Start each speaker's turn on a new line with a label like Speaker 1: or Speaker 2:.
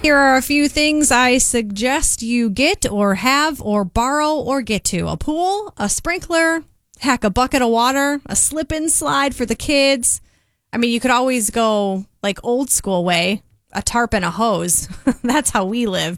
Speaker 1: Here are a few things I suggest you get or have or borrow or get to. A pool, a sprinkler, heck, a bucket of water, a slip-in slide for the kids. I mean, you could always go like old school way, a tarp and a hose. That's how we live.